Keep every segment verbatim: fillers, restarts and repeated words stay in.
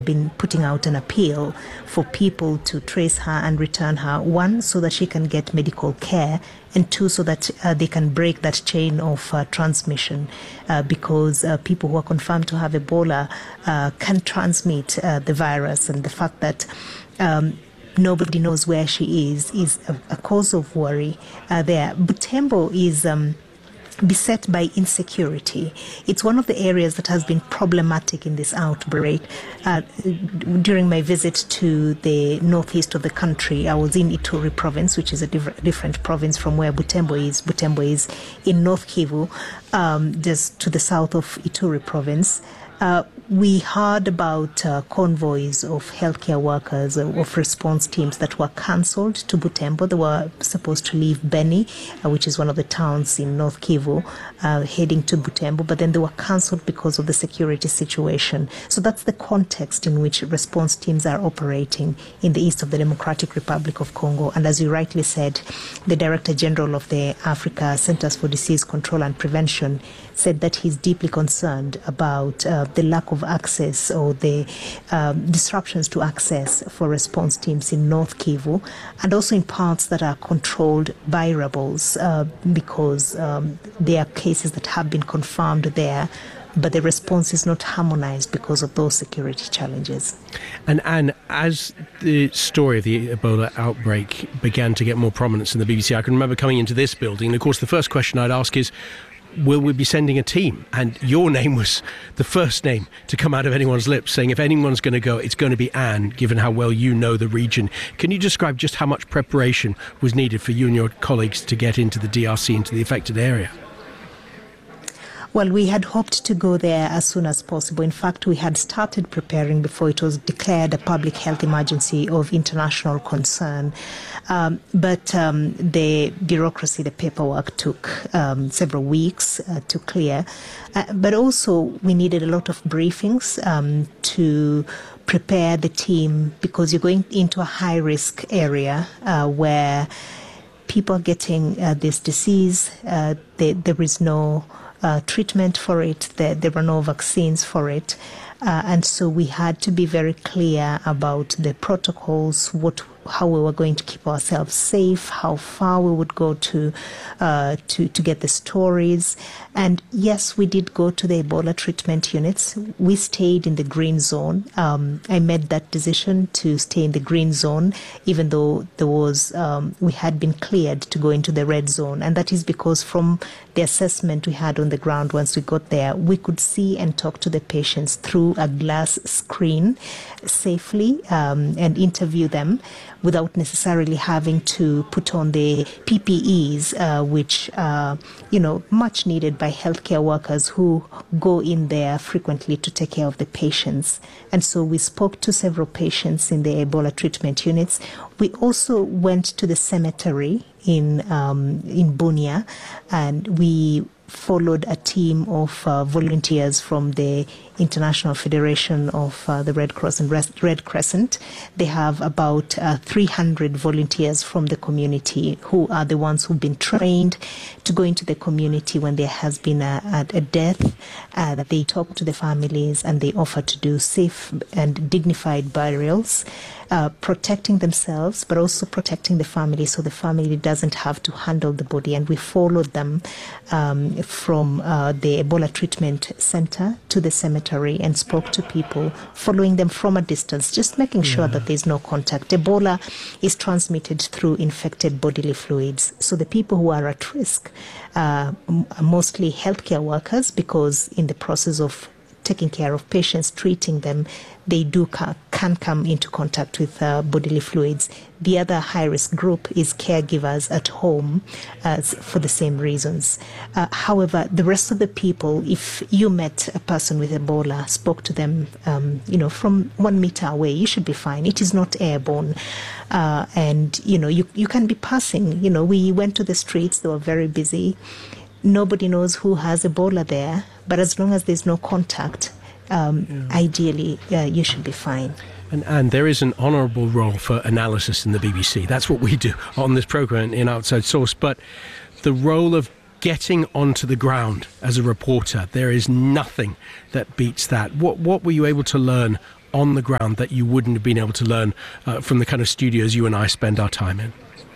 been putting out an appeal for people to trace her and return her, one, so that she can get medical care, and two, so that uh, they can break that chain of uh, transmission, uh, because uh, people who are confirmed to have Ebola uh, can transmit uh, the virus, and the fact that um, nobody knows where she is is a, a cause of worry uh, there. Butembo is Um, beset by insecurity. It's one of the areas that has been problematic in this outbreak. Uh, during my visit to the northeast of the country, I was in Ituri province, which is a diff- different province from where Butembo is. Butembo is in North Kivu, um, just to the south of Ituri province. Uh, we heard about uh, convoys of healthcare workers, uh, of response teams that were cancelled to Butembo. They were supposed to leave Beni, uh, which is one of the towns in North Kivu, uh, heading to Butembo, but then they were cancelled because of the security situation. So that's the context in which response teams are operating in the east of the Democratic Republic of Congo. And as you rightly said, the Director General of the Africa Centers for Disease Control and Prevention said that he's deeply concerned about uh, the lack of access or the um, disruptions to access for response teams in North Kivu, and also in parts that are controlled by rebels, uh, because um, there are cases that have been confirmed there, but the response is not harmonized because of those security challenges. And Anne, as the story of the Ebola outbreak began to get more prominence in the B B C, I can remember coming into this building, and of course the first question I'd ask is, will we be sending a team? And your name was the first name to come out of anyone's lips, saying if anyone's going to go, it's going to be Anne, given how well you know the region. Can you describe just how much preparation was needed for you and your colleagues to get into the D R C, into the affected area? Well, we had hoped to go there as soon as possible. In fact, we had started preparing before it was declared a public health emergency of international concern. Um, but um, the bureaucracy, the paperwork took um, several weeks uh, to clear. Uh, but also we needed a lot of briefings um, to prepare the team, because you're going into a high-risk area uh, where people are getting uh, this disease. Uh, they, there is no Uh, treatment for it. There, there were no vaccines for it. Uh, and so we had to be very clear about the protocols, what, how we were going to keep ourselves safe, how far we would go to, uh, to, to get the stories. And yes, we did go to the Ebola treatment units. We stayed in the green zone. Um, I made that decision to stay in the green zone, even though there was, um, we had been cleared to go into the red zone. And that is because from the assessment we had on the ground once we got there, we could see and talk to the patients through a glass screen safely um, and interview them without necessarily having to put on the P P Es, uh, which are, you know, much needed by healthcare workers who go in there frequently to take care of the patients. And so we spoke to several patients in the Ebola treatment units. We also went to the cemetery in um, in Bunia, and we followed a team of uh, volunteers from the International Federation of uh, the Red Cross and Red Crescent. They have about uh, three hundred volunteers from the community who are the ones who've been trained to go into the community when there has been a, a, a death, uh, that they talk to the families and they offer to do safe and dignified burials, uh, protecting themselves, but also protecting the family so the family doesn't have to handle the body. And we followed them um, from uh, the Ebola treatment center to the cemetery and spoke to people, following them from a distance, just making sure yeah. that there's no contact. Ebola is transmitted through infected bodily fluids. So the people who are at risk uh, are mostly healthcare workers, because in the process of taking care of patients, treating them, they do ca- can come into contact with uh, bodily fluids. The other high-risk group is caregivers at home uh, for the same reasons. Uh, however, the rest of the people, if you met a person with Ebola, spoke to them, um, you know, from one meter away, you should be fine. It is not airborne. Uh, and, you know, you, you can be passing. You know, we went to the streets, they were very busy. Nobody knows who has Ebola there, but as long as there's no contact, um, yeah. ideally, uh, you should be fine. And, and there is an honourable role for analysis in the B B C. That's what we do on this programme in Outside Source. But the role of getting onto the ground as a reporter, there is nothing that beats that. What, what were you able to learn on the ground that you wouldn't have been able to learn uh, from the kind of studios you and I spend our time in?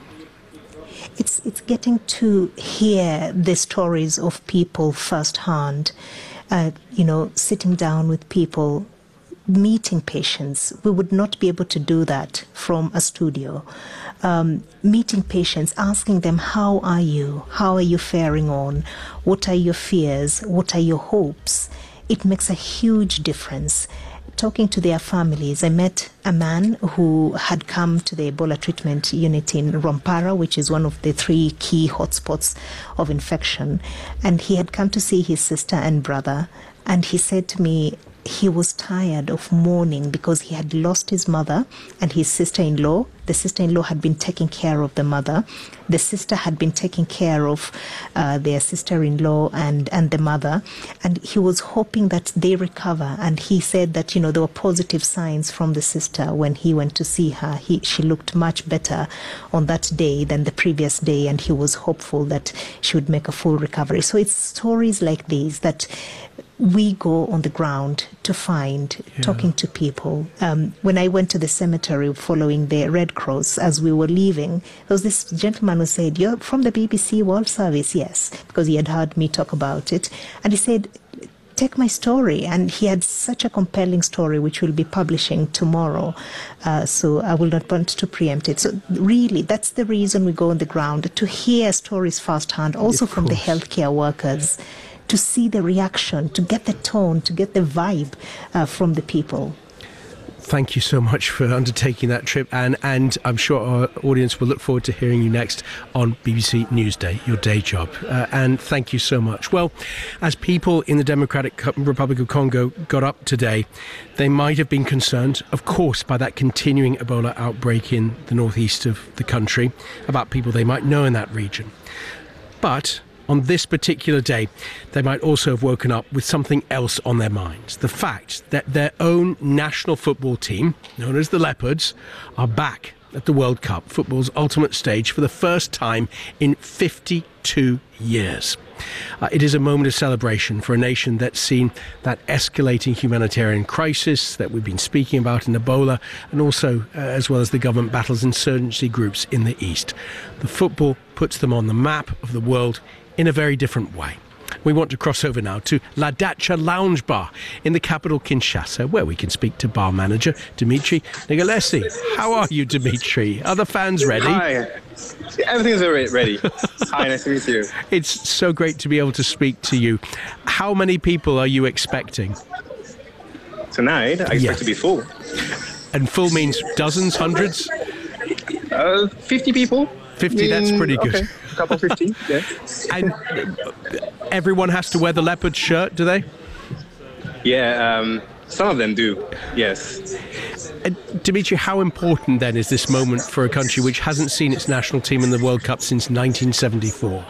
It's it's getting to hear the stories of people firsthand. Uh, you know, sitting down with people, meeting patients. We would not be able to do that from a studio. Um, meeting patients, asking them, how are you? How are you faring on? What are your fears? What are your hopes? It makes a huge difference. Talking to their families, I met a man who had come to the Ebola treatment unit in Rwampara, which is one of the three key hotspots of infection. And he had come to see his sister and brother. And he said to me, he was tired of mourning because he had lost his mother and his sister-in-law. The sister-in-law had been taking care of the mother. The sister had been taking care of uh, their sister-in-law and, and the mother. And he was hoping that they recover. And he said that, you know, there were positive signs from the sister when he went to see her. He, she looked much better on that day than the previous day. And he was hopeful that she would make a full recovery. So it's stories like these that we go on the ground to find, yeah. talking to people. Um, when I went to the cemetery following the Red Cross, as we were leaving, there was this gentleman who said, "You're from the B B C World Service?" Yes, because he had heard me talk about it. And he said, "Take my story." And he had such a compelling story, which we'll be publishing tomorrow. Uh, so I will not want to preempt it. So really, that's the reason we go on the ground, to hear stories firsthand, also from the healthcare workers, to see the reaction, to get the tone, to get the vibe uh, from the people. Thank you so much for undertaking that trip, Anne, and I'm sure our audience will look forward to hearing you next on B B C Newsday, your day job. Uh, and thank you so much. Well, as people in the Democratic Republic of Congo got up today, they might have been concerned, of course, by that continuing Ebola outbreak in the northeast of the country, about people they might know in that region. But on this particular day, they might also have woken up with something else on their minds. The fact that their own national football team, known as the Leopards, are back at the World Cup, football's ultimate stage, for the first time in fifty-two years. Uh, it is a moment of celebration for a nation that's seen that escalating humanitarian crisis that we've been speaking about in Ebola, and also uh, as well as the government battles insurgency groups in the east. The football puts them on the map of the world in a very different way. We want to cross over now to La Dacha Lounge Bar in the capital Kinshasa, where we can speak to bar manager Dimitri Nigalesi. How are you, Dimitri? Are the fans ready? Hi. Everything's ready. Hi, nice to meet you. It's so great to be able to speak to you. How many people are you expecting? Tonight, I expect yeah. to be full. And full means dozens, hundreds? Uh, fifty people. fifty, mm, that's pretty good. Okay. A couple fifty, yeah. And everyone has to wear the leopard shirt, do they? Yeah, um, some of them do, yes. And Dimitri, how important then is this moment for a country which hasn't seen its national team in the World Cup since nineteen seventy-four?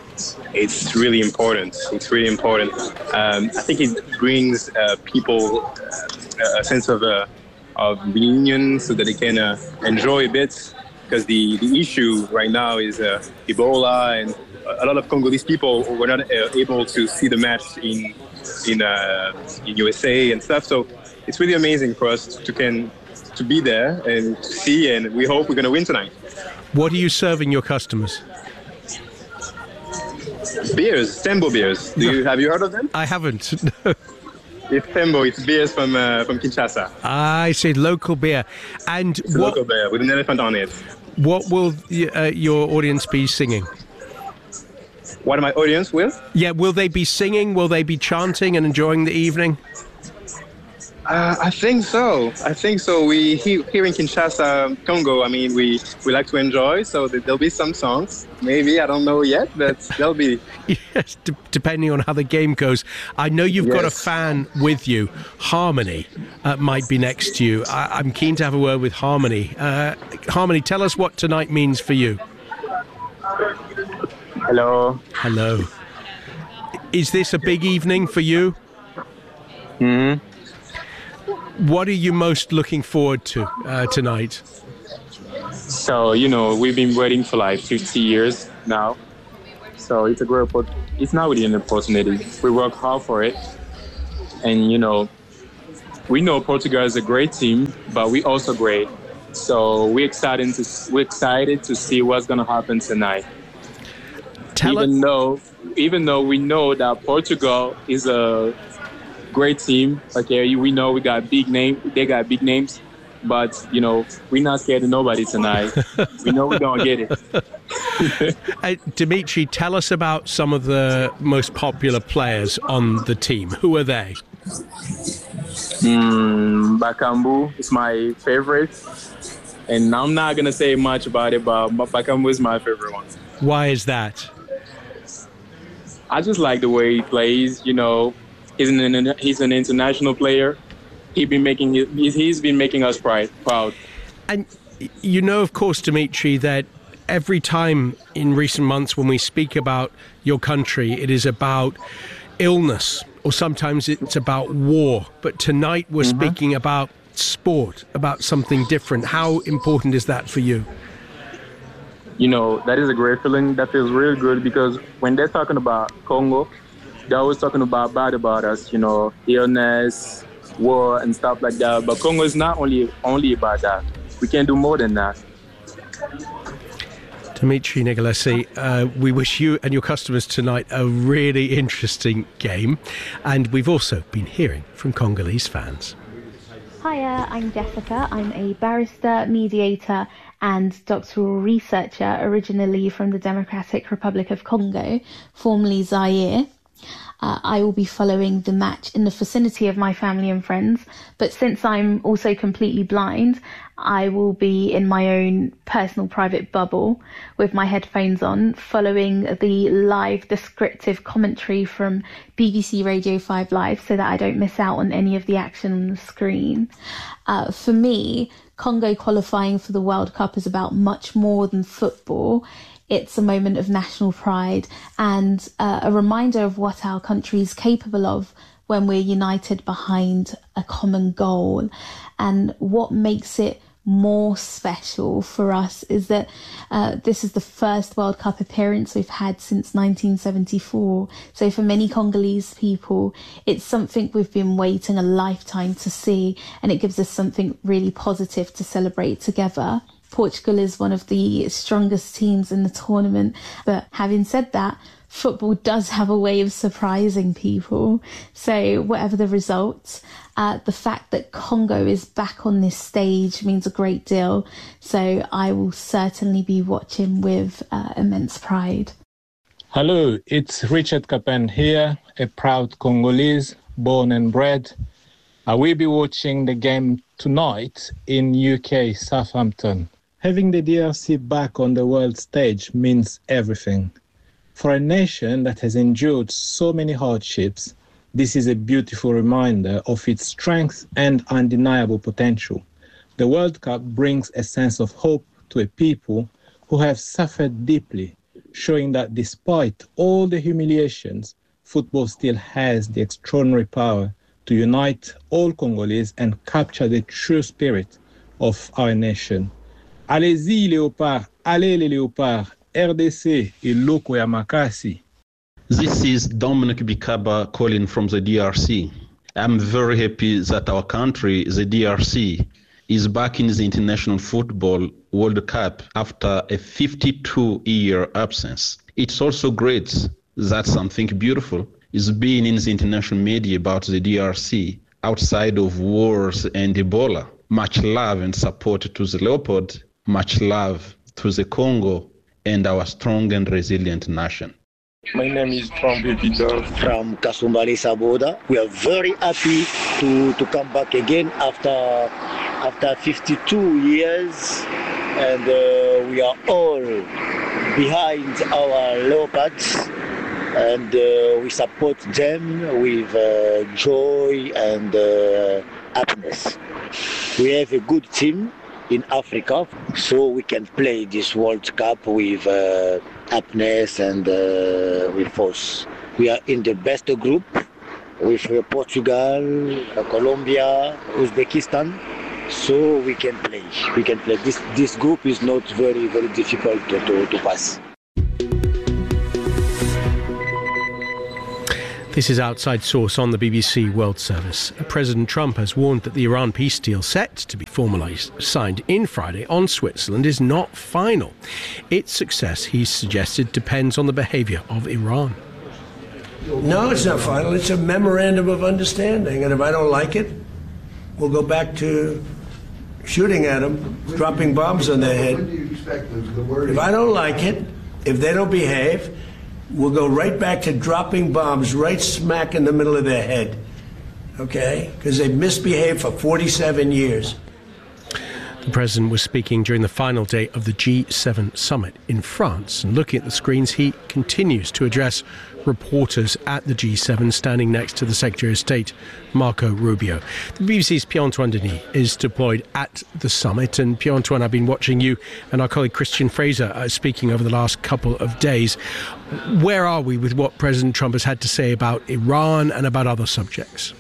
It's really important. It's really important. Um, I think it brings uh, people uh, a sense of uh, of reunion so that they can uh, enjoy a bit. Because the, the issue right now is uh, Ebola, and a lot of Congolese people were not uh, able to see the match in in uh, in U S A and stuff. So it's really amazing for us to can to be there and to see, and we hope we're going to win tonight. What are you serving your customers? Beers, Tembo beers. Do you have you heard of them? I haven't. It's Tembo. It's beers from uh, from Kinshasa. I see, local beer. And it's what, local beer with an elephant on it. What will uh, your audience be singing? What my audience will? Yeah, will they be singing? Will they be chanting and enjoying the evening? Uh, I think so. I think so. We here, here in Kinshasa, Congo. I mean, we, we like to enjoy. So there'll be some songs. Maybe, I don't know yet, but there'll be. Yes, d- depending on how the game goes. I know you've yes. got a fan with you. Harmony uh, might be next to you. I- I'm keen to have a word with Harmony. Uh, Harmony, tell us what tonight means for you. Hello. Hello. Is this a big evening for you? Hmm. What are you most looking forward to uh, tonight? So, you know, we've been waiting for like fifty years now. So it's a great opportunity. It's not really an opportunity. We work hard for it. And, you know, we know Portugal is a great team, but we also great. So we're excited to we're excited to see what's going to happen tonight. Tell even us- though even though we know that Portugal is a great team, okay, we know we got big name, they got big names, but you know we're not scared of nobody tonight. We know we're gonna get it. uh, Dimitri, tell us about some of the most popular players on the team. Who are they? Mm, Bakambu is my favorite, and I'm not gonna say much about it, but Bakambu is my favorite one. Why is that? I just like the way he plays. You know, he's an he's an international player. He been making he's, he's been making us proud. Proud. And you know, of course, Dimitri, that every time in recent months when we speak about your country, it is about illness, or sometimes it's about war. But tonight we're mm-hmm. speaking about sport, about something different. How important is that for you? You know, that is a great feeling. That feels really good, because when they're talking about Congo, they're always talking about bad about us, you know, illness, war, and stuff like that. But Congo is not only only about that. We can do more than that. Dimitri Nicolesi, uh, we wish you and your customers tonight a really interesting game. And we've also been hearing from Congolese fans. Hiya, I'm Jessica. I'm a barrister, mediator and doctoral researcher, originally from the Democratic Republic of Congo, formerly Zaire. Uh, I will be following the match in the vicinity of my family and friends, but since I'm also completely blind, I will be in my own personal private bubble with my headphones on, following the live descriptive commentary from B B C Radio five Live so that I don't miss out on any of the action on the screen. Uh, for me, Congo qualifying for the World Cup is about much more than football. It's a moment of national pride and uh, a reminder of what our country is capable of when we're united behind a common goal. And what makes it more special for us is that uh, this is the first World Cup appearance we've had since nineteen seventy-four. So for many Congolese people, it's something we've been waiting a lifetime to see, and it gives us something really positive to celebrate together. Portugal is one of the strongest teams in the tournament. But having said that, football does have a way of surprising people. So whatever the result, uh, the fact that Congo is back on this stage means a great deal. So I will certainly be watching with uh, immense pride. Hello, it's Richard Capen here, a proud Congolese, born and bred. I will be watching the game tonight in U K, Southampton. Having the D R C back on the world stage means everything. For a nation that has endured so many hardships, this is a beautiful reminder of its strength and undeniable potential. The World Cup brings a sense of hope to a people who have suffered deeply, showing that despite all the humiliations, football still has the extraordinary power to unite all Congolese and capture the true spirit of our nation. Allez-y, Léopard, allez les Léopards, R D C et Loko ya Makasi. This is Dominic Bikaba calling from the D R C. I'm very happy that our country, the D R C, is back in the International Football World Cup after a fifty-two year absence. It's also great that something beautiful is being in the international media about the D R C outside of wars and Ebola. Much love and support to the Leopard. Much love to the Congo and our strong and resilient nation. My name is Trompe Peter from Kasumbali Saboda. We are very happy to, to come back again after after fifty-two years, and uh, we are all behind our Leopards, and uh, we support them with uh, joy and uh, happiness. We have a good team in Africa, so we can play this World Cup with uh, happiness and uh, with force. We are in the best group with uh, Portugal, uh, Colombia, Uzbekistan, so we can play. We can play. This this group is not very very difficult to, to, to pass. This is Outside Source on the B B C World Service. President Trump has warned that the Iran peace deal set to be formally signed in Friday on Switzerland is not final. Its success, he's suggested, depends on the behaviour of Iran. No, it's not final. It's a memorandum of understanding. And if I don't like it, we'll go back to shooting at them, dropping bombs on their head. When do you expect the word? If I don't like it, if they don't behave, we'll go right back to dropping bombs right smack in the middle of their head. Okay? Because they've misbehaved for forty-seven years. The president was speaking during the final day of the G seven summit in France, and looking at the screens, he continues to address reporters at the G seven, standing next to the Secretary of State, Marco Rubio. The B B C's Pierre-Antoine Denis is deployed at the summit, and Pierre-Antoine, I've been watching you and our colleague Christian Fraser uh, speaking over the last couple of days. Where are we with what President Trump has had to say about Iran and about other subjects?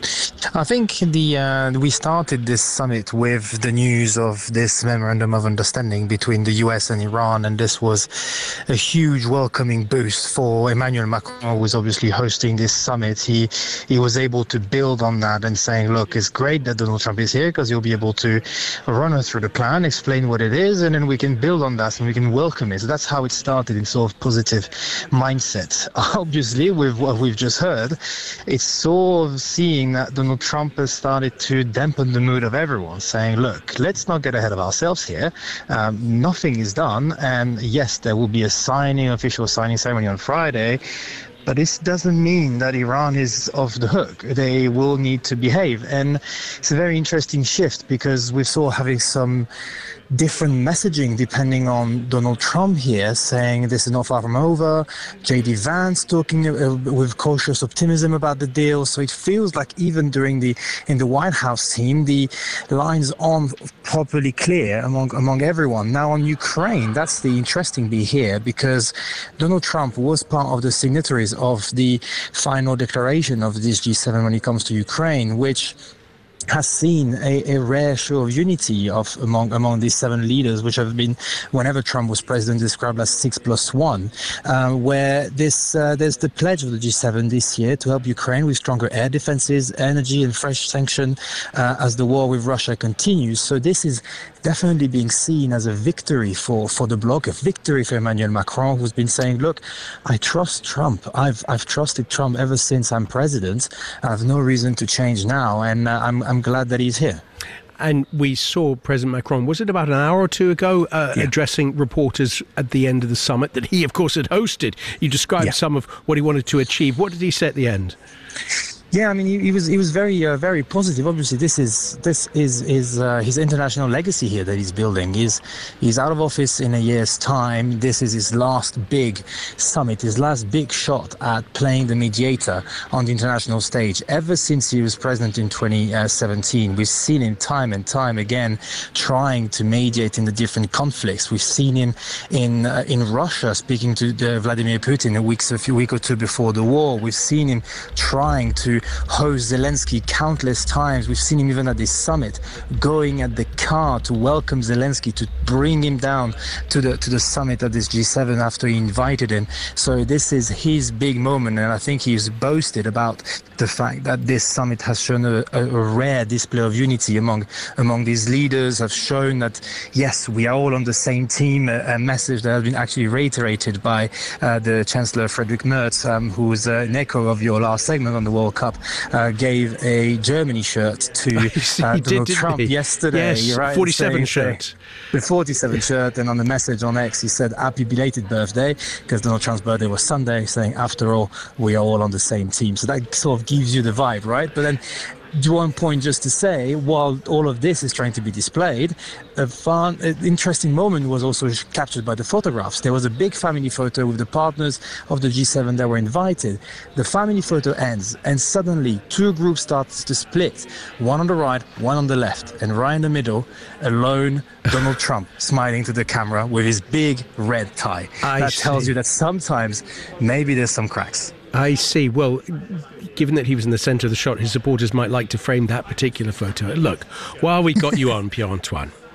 I think the uh, we started this summit with the news of this memorandum of understanding between the U S and Iran, and this was a huge welcoming boost for Emmanuel Macron, who was obviously hosting this summit. He he was able to build on that and saying, look, it's great that Donald Trump is here because he'll be able to run us through the plan, explain what it is, and then we can build on that and we can welcome it. So that's how it started, in sort of positive mindset. Obviously, with what we've just heard, it's sort of seeing that Donald Trump has started to dampen the mood of everyone, saying, look, let's not get ahead of ourselves here. Um, nothing is done. And yes, there will be a signing, official signing ceremony on Friday. But this doesn't mean that Iran is off the hook. They will need to behave. And it's a very interesting shift because we saw having some different messaging depending on Donald Trump here, saying this is not far from over. J D Vance talking uh, with cautious optimism about the deal. So it feels like even during the in the White House team, the lines aren't properly clear among among everyone. Now on Ukraine, that's the interesting bit here, because Donald Trump was part of the signatories of the final declaration of this G seven when it comes to Ukraine, which has seen a, a rare show of unity of among among these seven leaders, which have been, whenever Trump was president, described as six plus one, uh, where this uh, there's the pledge of the G seven this year to help Ukraine with stronger air defenses, energy, and fresh sanction uh, as the war with Russia continues. So this is definitely being seen as a victory for, for the bloc, a victory for Emmanuel Macron, who's been saying, look, I trust Trump. I've I've trusted Trump ever since I'm president. I have no reason to change now, and uh, I'm I'm glad that he's here. And we saw President Macron, was it about an hour or two ago, uh, yeah. addressing reporters at the end of the summit that he, of course, had hosted. You described yeah. some of what he wanted to achieve. What did he say at the end? Yeah, I mean, he, he was he was very uh, very positive. Obviously, this is this is is uh, his international legacy here that he's building. He's he's out of office in a year's time. This is his last big summit, his last big shot at playing the mediator on the international stage. Ever since he was president in twenty seventeen, we've seen him time and time again trying to mediate in the different conflicts. We've seen him in uh, in Russia speaking to uh, Vladimir Putin a week a few week or two before the war. We've seen him trying to host Zelensky countless times. We've seen him even at this summit going at the car to welcome Zelensky, to bring him down to the to the summit of this G seven after he invited him. So this is his big moment, and I think he's boasted about the fact that this summit has shown a, a, a rare display of unity among among these leaders, have shown that yes, we are all on the same team, a, a message that has been actually reiterated by uh, the Chancellor Friedrich Merz, um, who was uh, an echo of your last segment on the World Cup. Uh, gave a Germany shirt to uh, Donald did, Trump he? yesterday. Yes, right? forty-seven saying, shirt. The forty-seven shirt, and on the message on X, he said, happy belated birthday, because Donald Trump's birthday was Sunday, saying, after all, we are all on the same team. So that sort of gives you the vibe, right? But then, one point just to say, while all of this is trying to be displayed, a fun, an interesting moment was also captured by the photographs. There was a big family photo with the partners of the G seven that were invited. The family photo ends, and suddenly two groups start to split, one on the right, one on the left, and right in the middle, alone, Donald Trump smiling to the camera with his big red tie. I that see. tells you that sometimes maybe there's some cracks. I see. Well, given that he was in the centre of the shot, his supporters might like to frame that particular photo. Look, while we got you on, Pierre-Antoine,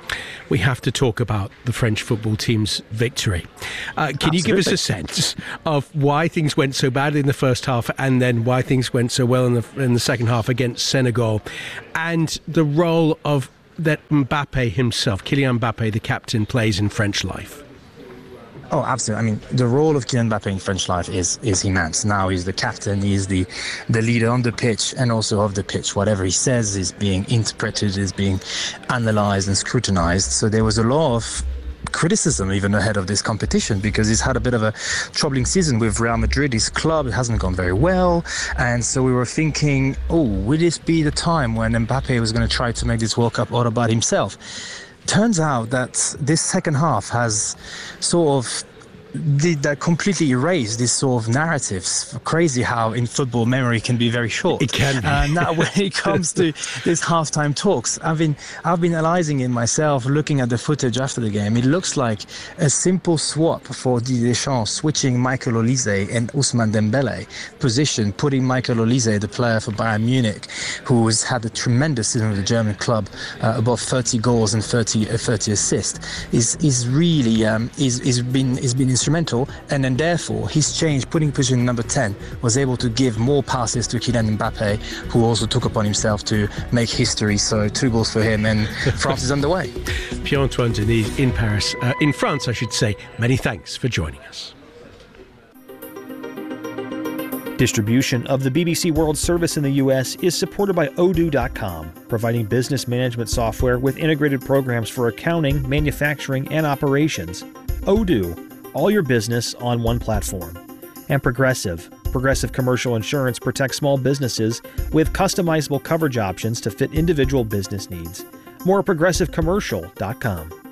we have to talk about the French football team's victory. Uh, can Absolutely. you give us a sense of why things went so badly in the first half and then why things went so well in the in the second half against Senegal, and the role of that Mbappe himself, Kylian Mbappe, the captain, plays in French life? Oh, absolutely. I mean, the role of Kylian Mbappe in French life is is immense. Now he's the captain, he's the, the leader on the pitch and also off the pitch. Whatever he says is being interpreted, is being analysed and scrutinised. So there was a lot of criticism even ahead of this competition because he's had a bit of a troubling season with Real Madrid. His club hasn't gone very well, and so we were thinking, oh, will this be the time when Mbappe was going to try to make this World Cup all about himself? Turns out that this second half has sort of did that completely erase these sort of narratives. Crazy how in football memory can be very short. It can be. Uh, now when it comes to these halftime talks, I've been I've been analysing it myself, looking at the footage after the game. It looks like a simple swap for Didier Deschamps, switching Michael Olise and Ousmane Dembele position, putting Michael Olise, the player for Bayern Munich, who has had a tremendous season with the German club, uh, above thirty goals and thirty, uh, thirty assists, is is really um, is is been is been instrumental, and then therefore his change, putting position number ten, was able to give more passes to Kylian Mbappe, who also took upon himself to make history. So two goals for him, and France is underway. Pierre-Antoine Denis in Paris, uh, in France, I should say. Many thanks for joining us. Distribution of the B B C World Service in the U S is supported by Odoo dot com, providing business management software with integrated programs for accounting, manufacturing, and operations. Odoo, all your business on one platform. And Progressive. Progressive Commercial Insurance protects small businesses with customizable coverage options to fit individual business needs. More at progressive commercial dot com.